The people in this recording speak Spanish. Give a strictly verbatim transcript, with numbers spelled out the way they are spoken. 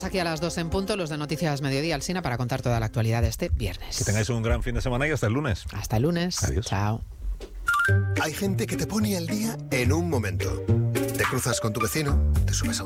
Aquí a las dos en punto, los de Noticias Mediodía, Alsina, para contar toda la actualidad de este viernes. Que tengáis un gran fin de semana y hasta el lunes. Hasta el lunes. Adiós. Chao. Hay gente que te pone al día en un momento. Te cruzas con tu vecino, te subes a